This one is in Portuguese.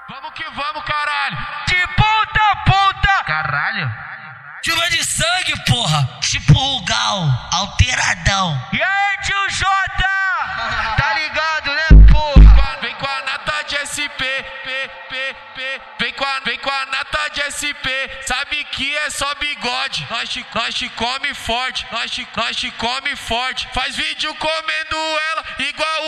Vamos que vamos, caralho. De ponta a ponta. Caralho. Chuva de sangue, porra. Tipo Rugal, alteradão. E aí, tio Jota? Tá ligado, né, porra? Vem com a nata de SP, Vem com a nata de SP. Sabe que é só bigode. Nós te come forte. Nós te come forte. Faz vídeo comendo ela igual